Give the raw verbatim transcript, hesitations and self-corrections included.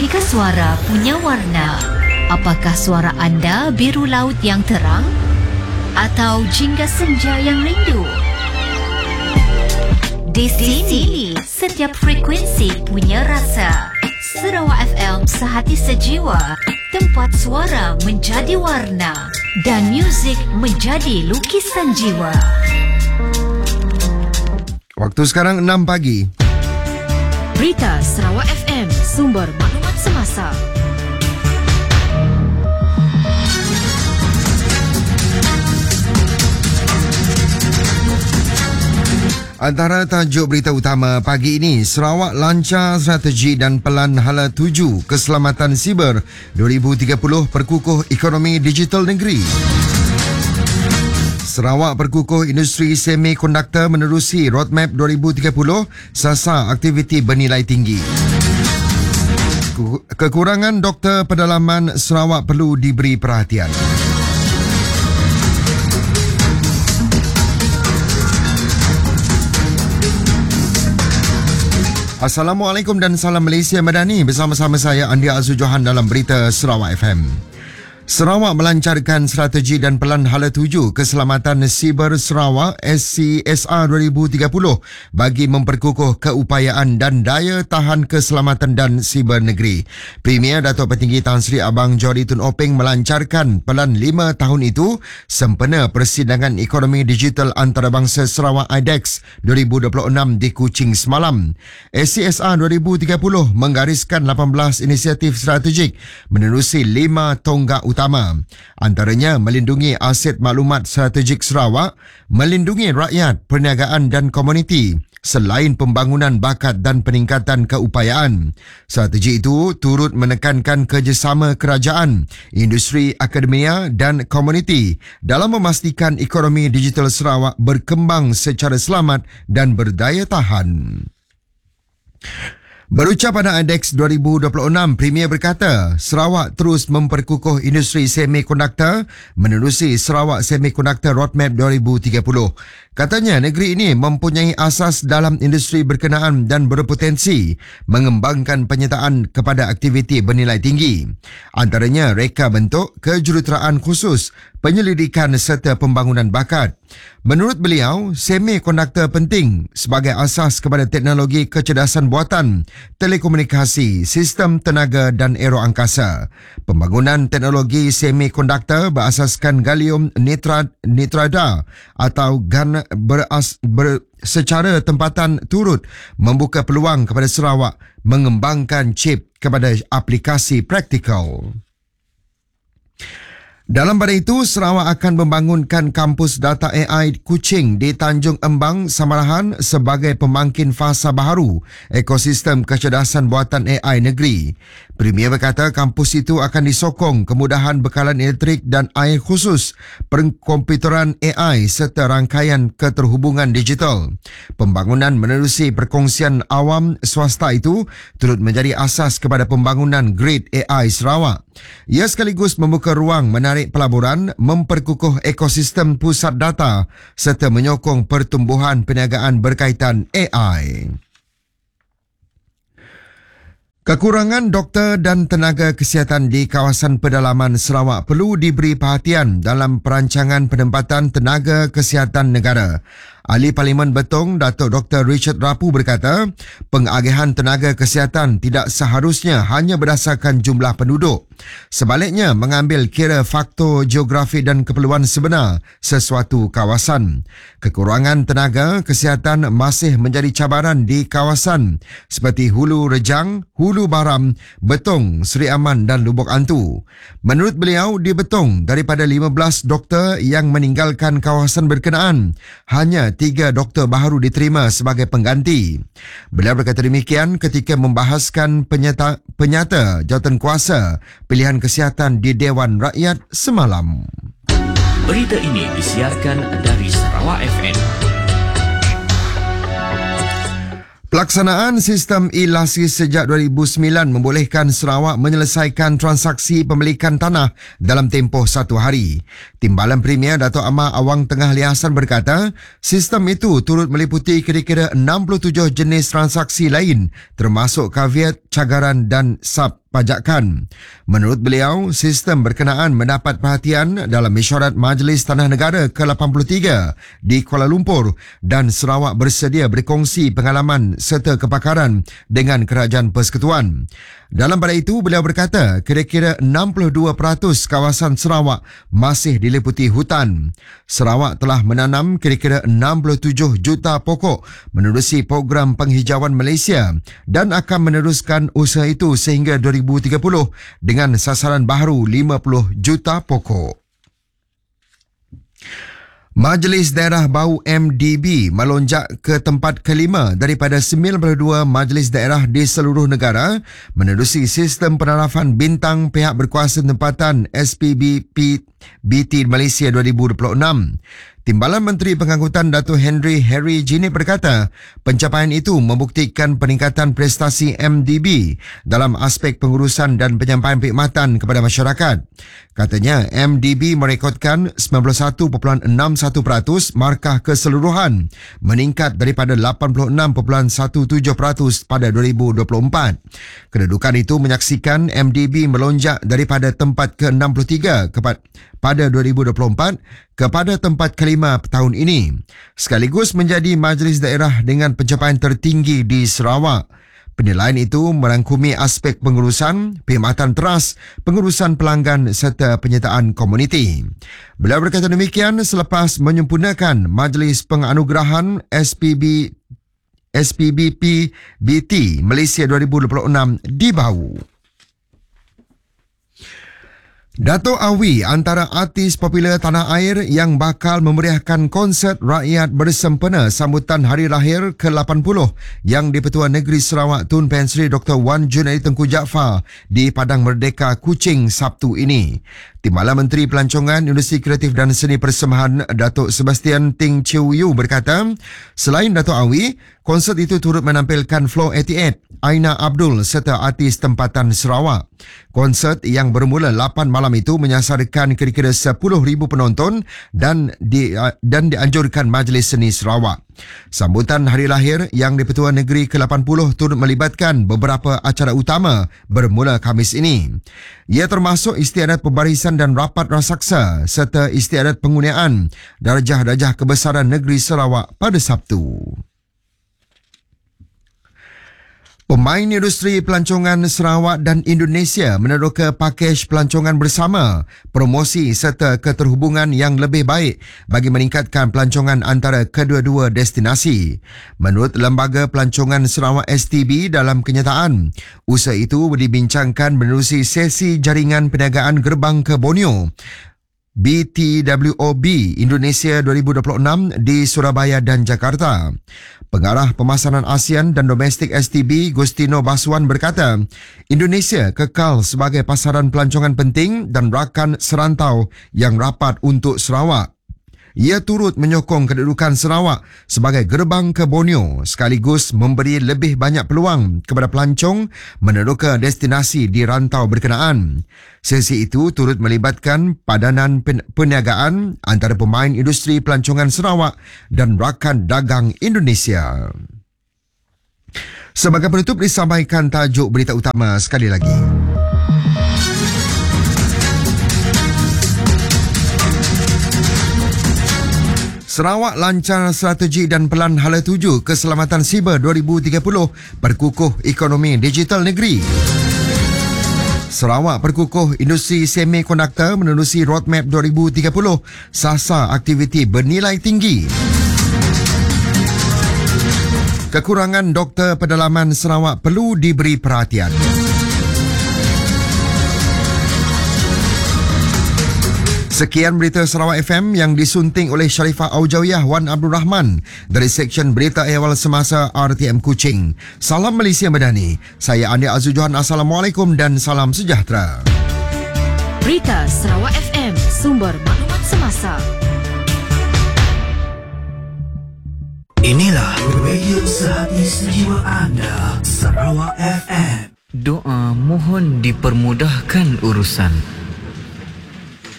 Jika suara punya warna, apakah suara anda biru laut yang terang? Atau jingga senja yang rindu? Di sini, setiap frekuensi punya rasa. Sarawak F M sehati sejiwa, tempat suara menjadi warna dan muzik menjadi lukisan jiwa. Waktu sekarang enam pagi. Berita Sarawak F M, sumber maklumat semasa. Antara tajuk berita utama pagi ini, Sarawak lancar strategi dan pelan hala tuju keselamatan siber dua ribu tiga puluh perkukuh ekonomi digital negeri. Sarawak perkukuh industri semikonduktor menerusi roadmap dua ribu tiga puluh sasar aktiviti bernilai tinggi. Kekurangan doktor pedalaman Sarawak perlu diberi perhatian. Assalamualaikum dan salam Malaysia Madani. Bersama-sama saya Andi Azul Johan dalam berita Sarawak F M. Sarawak melancarkan strategi dan pelan hala tuju keselamatan siber Sarawak S C S R dua ribu tiga puluh bagi memperkukuh keupayaan dan daya tahan keselamatan dan siber negeri. Premier Datuk Petinggi Tan Sri Abang Johari Tun Openg melancarkan pelan lima tahun itu sempena Persidangan Ekonomi Digital Antarabangsa Sarawak I D E X dua ribu dua puluh enam di Kuching semalam. S C S R dua ribu tiga puluh menggariskan lapan belas inisiatif strategik menerusi lima tonggak utama. Utama. Antaranya melindungi aset maklumat strategik Sarawak, melindungi rakyat, perniagaan dan komuniti, selain pembangunan bakat dan peningkatan keupayaan. Strategi itu turut menekankan kerjasama kerajaan, industri akademia dan komuniti dalam memastikan ekonomi digital Sarawak berkembang secara selamat dan berdaya tahan. Berucap pada I D E X dua ribu dua puluh enam, Premier berkata Sarawak terus memperkukuh industri semikonduktor menerusi Sarawak Semiconductor Roadmap dua ribu tiga puluh. Katanya negeri ini mempunyai asas dalam industri berkenaan dan berpotensi mengembangkan penyertaan kepada aktiviti bernilai tinggi. Antaranya reka bentuk, kejuruteraan khusus, penyelidikan serta pembangunan bakat. Menurut beliau, semikonduktor penting sebagai asas kepada teknologi kecerdasan buatan, telekomunikasi, sistem tenaga dan aero angkasa. Pembangunan teknologi semikonduktor berasaskan gallium nitride, nitrida atau GaN beras, ber, secara tempatan turut membuka peluang kepada Sarawak mengembangkan chip kepada aplikasi praktikal. Dalam pada itu, Sarawak akan membangunkan kampus data A I Kuching di Tanjung Embang, Samarahan sebagai pemangkin fasa baharu ekosistem kecerdasan buatan A I negeri. Premier berkata kampus itu akan disokong kemudahan bekalan elektrik dan air khusus, perkomputeran A I serta rangkaian keterhubungan digital. Pembangunan menerusi perkongsian awam swasta itu turut menjadi asas kepada pembangunan grid A I Sarawak. Ia sekaligus membuka ruang menarik pelaburan, memperkukuh ekosistem pusat data serta menyokong pertumbuhan perniagaan berkaitan A I. Kekurangan doktor dan tenaga kesihatan di kawasan pedalaman Sarawak perlu diberi perhatian dalam perancangan penempatan tenaga kesihatan negara. Ahli Parlimen Betong, Datuk Doktor Richard Rapu berkata, pengagihan tenaga kesihatan tidak seharusnya hanya berdasarkan jumlah penduduk. Sebaliknya, mengambil kira faktor geografi dan keperluan sebenar sesuatu kawasan. Kekurangan tenaga kesihatan masih menjadi cabaran di kawasan seperti Hulu Rejang, Hulu Baram, Betong, Seri Aman dan Lubuk Antu. Menurut beliau, di Betong, daripada lima belas doktor yang meninggalkan kawasan berkenaan, hanya tiga doktor baru diterima sebagai pengganti. Beliau berkata demikian ketika membahaskan penyata, penyata jawatankuasa pilihan kesihatan di Dewan Rakyat semalam. Berita ini disiarkan dari Sarawak F M. Pelaksanaan sistem e-lasi sejak dua ribu sembilan membolehkan Sarawak menyelesaikan transaksi pemilikan tanah dalam tempoh satu hari. Timbalan Premier Dato' Amar Awang Tengah Liasan berkata, sistem itu turut meliputi kira-kira enam puluh tujuh jenis transaksi lain termasuk caveat, cagaran dan sub pajakan. Menurut beliau, sistem berkenaan mendapat perhatian dalam mesyuarat Majlis Tanah Negara ke lapan puluh tiga di Kuala Lumpur dan Sarawak bersedia berkongsi pengalaman serta kepakaran dengan Kerajaan Persekutuan. Dalam pada itu, beliau berkata kira-kira enam puluh dua peratus kawasan Sarawak masih diliputi hutan. Sarawak telah menanam kira-kira enam puluh tujuh juta pokok menerusi program penghijauan Malaysia dan akan meneruskan usaha itu sehingga dua ribu tiga puluh dengan sasaran baharu lima puluh juta pokok. Majlis Daerah Bau M D B melonjak ke tempat kelima daripada sembilan puluh dua majlis daerah di seluruh negara menerusi sistem penarafan bintang pihak berkuasa tempatan S P B P B T Malaysia dua ribu dua puluh enam. Timbalan Menteri Pengangkutan Dato' Henry Harry Jini berkata, pencapaian itu membuktikan peningkatan prestasi M D B dalam aspek pengurusan dan penyampaian perkhidmatan kepada masyarakat. Katanya, M D B merekodkan sembilan puluh satu perpuluhan enam satu peratus markah keseluruhan, meningkat daripada lapan puluh enam perpuluhan satu tujuh peratus pada dua ribu dua puluh empat. Kedudukan itu menyaksikan M D B melonjak daripada tempat ke enam puluh tiga kepada pada dua ribu dua puluh empat kepada tempat kelima tahun ini, sekaligus menjadi majlis daerah dengan pencapaian tertinggi di Sarawak. Penilaian itu merangkumi aspek pengurusan, perkhidmatan teras, pengurusan pelanggan serta penyertaan komuniti. Beliau berkata demikian selepas menyempurnakan Majlis Penganugerahan S P B S P B P B T Malaysia dua ribu dua puluh enam di Bau. Dato' Awi antara artis popular tanah air yang bakal memeriahkan konsert rakyat bersempena sambutan hari lahir ke lapan puluh yang di-Pertuan Negeri Sarawak Tun Pen Sri Doktor Wan Junaidi Tengku Jaafar di Padang Merdeka Kuching Sabtu ini. Timbalan Menteri Pelancongan, Industri Kreatif dan Seni Persembahan Dato' Sebastian Ting Chiu Yu berkata, selain Dato' Awi, konsert itu turut menampilkan Floor lapan puluh lapan, Aina Abdul serta artis tempatan Sarawak. Konsert yang bermula lapan malam itu menyasarkan kira-kira sepuluh ribu penonton dan di, dan dianjurkan Majlis Seni Sarawak. Sambutan hari lahir yang di-Pertuan Negeri ke lapan puluh turut melibatkan beberapa acara utama bermula Khamis ini. Ia termasuk istiadat pembarisan dan rapat rasaksa serta istiadat penggunaan darjah-darjah kebesaran negeri Sarawak pada Sabtu. Pemain industri pelancongan Sarawak dan Indonesia meneroka pakej pelancongan bersama, promosi serta keterhubungan yang lebih baik bagi meningkatkan pelancongan antara kedua-dua destinasi. Menurut Lembaga Pelancongan Sarawak S T B dalam kenyataan, usaha itu dibincangkan menerusi sesi jaringan perniagaan gerbang ke Borneo B T W O B Indonesia dua ribu dua puluh enam di Surabaya dan Jakarta. Pengarah Pemasaran ASEAN dan Domestik S T B Gustino Baswan berkata, Indonesia kekal sebagai pasaran pelancongan penting dan rakan serantau yang rapat untuk Sarawak. Ia turut menyokong kedudukan Sarawak sebagai gerbang ke Borneo sekaligus memberi lebih banyak peluang kepada pelancong meneroka destinasi di rantau berkenaan. Sesi itu turut melibatkan padanan perniagaan antara pemain industri pelancongan Sarawak dan rakan dagang Indonesia. Sebagai penutup, disampaikan tajuk berita utama sekali lagi. Sarawak lancar strategi dan pelan hala tuju keselamatan siber dua ribu tiga puluh perkukuh ekonomi digital negeri. Sarawak perkukuh industri semikonduktor menerusi roadmap dua ribu tiga puluh sasar aktiviti bernilai tinggi. Kekurangan doktor pedalaman Sarawak perlu diberi perhatian. Sekian berita Sarawak F M yang disunting oleh Sharifah Aujawiyah Wan Abdul Rahman dari Seksyen Berita Ehwal Semasa R T M Kuching. Salam Malaysia Madani. Saya Andi Azul Johan. Assalamualaikum dan salam sejahtera. Berita Sarawak F M, sumber maklumat semasa. Inilah radio sehati sejiwa anda, Sarawak F M. Doa mohon dipermudahkan urusan.